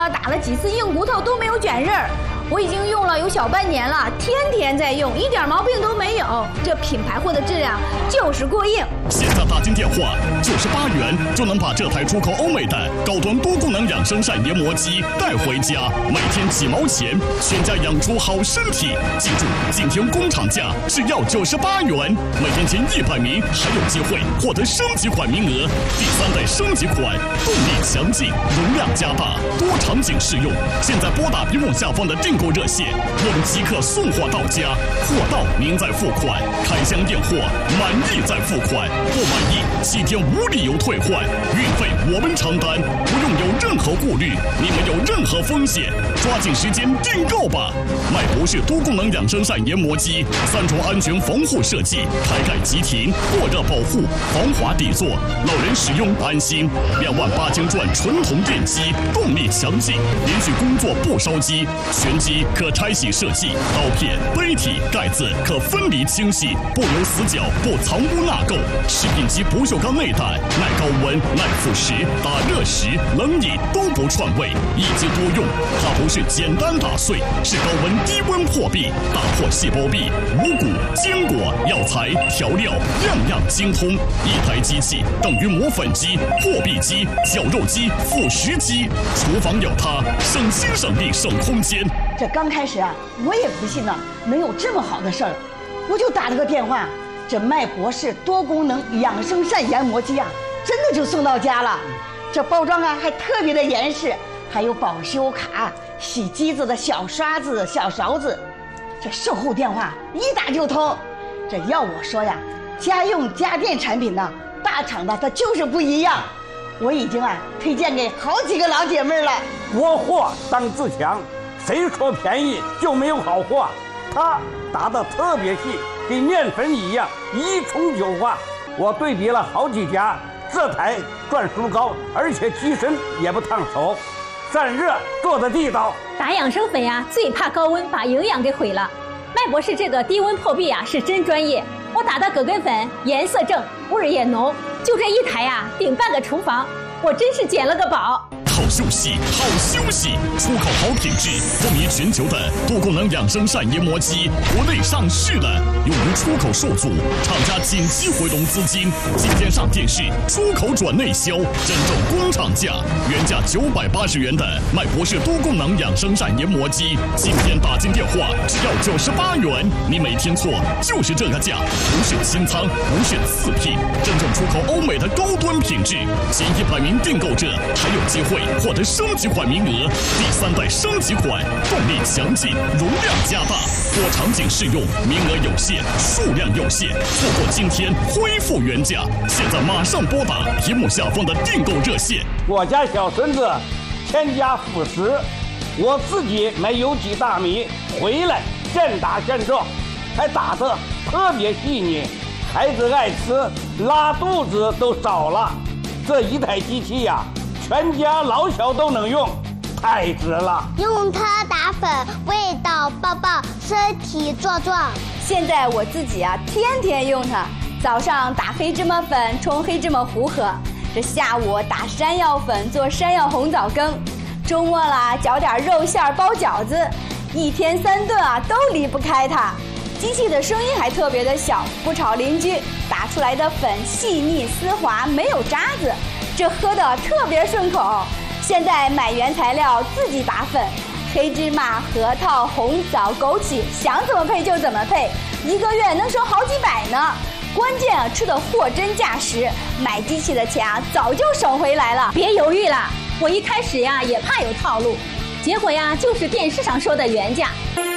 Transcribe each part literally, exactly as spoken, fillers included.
打了几次硬骨头都没有卷刃儿，我已经用了有小半年了，天天在用，一点毛病都没有。这品牌货的质量就是过硬。 现在打进电话，九十八元就能把这台出口欧美的高端多功能养生膳研磨机带回家，每天几毛钱，全家养出好身体。记住，今天工厂价只要九十八元，每天前一百名还有机会获得升级款名额。第三代升级款，动力强劲，容量加大，多场景适用。现在拨打屏幕下方的订购热线，我们即刻送货到家，货到您再付款，开箱验货，满意再付款，不满意七天无理由退换，运费我们承担，不用有任何顾虑，你们有任何风险，抓紧时间订购吧。麦博士多功能养生膳研磨机，三重安全防护设计，开盖即停，过热保护，防滑底座，老人使用安心。两万八千转纯铜电机，动力强劲，连续工作不烧机，全机可拆洗设计，刀片、杯体、盖子可分离清洗，不留死角，不藏污纳垢。食品级不锈钢内胆，耐高温、耐腐蚀，打热时、冷饮都不串味，一机多用。它不是简单打碎，是高温低温破壁，打破细胞壁，五谷、坚果、药材、调料，样样精通。一台机器等于磨粉机、破壁机、绞肉机、腐蚀机，厨房有它，省心省力省空间。 这刚开始啊，我也不信呢，能有这么好的事儿，我就打了个电话，这麦博士多功能养生膳研磨机啊，真的就送到家了。这包装啊还特别的严实，还有保修卡、洗机子的小刷子、小勺子。这售后电话一打就通。这要我说呀，家用家电产品呢，大厂的它就是不一样。我已经啊推荐给好几个老姐妹了。 国货当自强，谁说便宜就没有好货？它打得特别细，跟面粉一样，一冲就化。我对比了好几家，这台转速高，而且机身也不烫手，散热做得地道。 打养生粉呀，最怕高温把营养给毁了。麦博士这个低温破壁啊，是真专业。我打的葛根粉颜色正，味儿也浓，就这一台呀，顶半个厨房，我真是捡了个宝。 好休息，好休息！出口好品质，风靡全球的多功能养生膳研磨机，国内上市了，由于出口受阻，厂家紧急回笼资金，今天上电视，出口转内销，真正工厂价，原价九百八十元的麦博士多功能养生膳研磨机，今天打进电话只要九十八元，你没听错，就是这个价，不是清仓，不是次品，真正出口欧美的高端品质，前一百名订购者还有机会获得升级款名额，第三代升级款，动力强劲，容量加大，多场景适用，名额有限，数量有限，错过今天恢复原价。现在马上拨打屏幕下方的订购热线。 我家小孙子添加辅食，我自己买有机大米回来现打现做，还打得特别细腻，孩子爱吃，拉肚子都少了。这一台机器呀、啊，全家老小都能用，太值了！ 用它打粉，味道棒棒，身体壮壮。 现在我自己啊，天天用它。早上打黑芝麻粉冲黑芝麻糊喝，这下午打山药粉做山药红枣羹，周末啦搅点肉馅包饺子，一天三顿啊都离不开它。机器的声音还特别的小，不吵邻居，打出来的粉细腻丝滑，没有渣子。这喝的特别顺口。现在买原材料自己打粉，黑芝麻、核桃、红枣、枸杞，想怎么配就怎么配，一个月能省好几百呢。关键啊，吃的货真价实，买机器的钱啊早就省回来了。 别犹豫了，我一开始呀也怕有套路，结果呀就是电视上说的原价。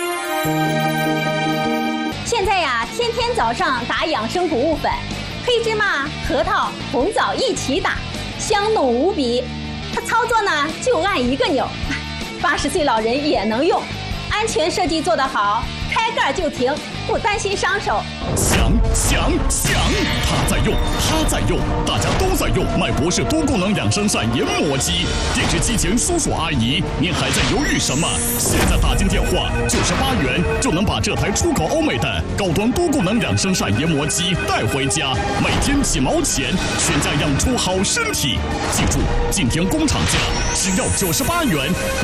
现在呀，天天早上打养生谷物粉，黑芝麻、核桃、红枣一起打。香浓无比，它操作呢就按一个钮，八十岁老人也能用，安全设计做得好，开盖就停， 不担心伤手。 想想想，他在用，他在用，大家都在用麦博士多功能养生膳研磨机。电视机前叔叔阿姨，您还在犹豫什么？现在打进电话，九十八元就能把这台出口欧美的高端多功能养生膳研磨机带回家，每天几毛钱，全家养出好身体。记住，今天工厂价只要九十八元。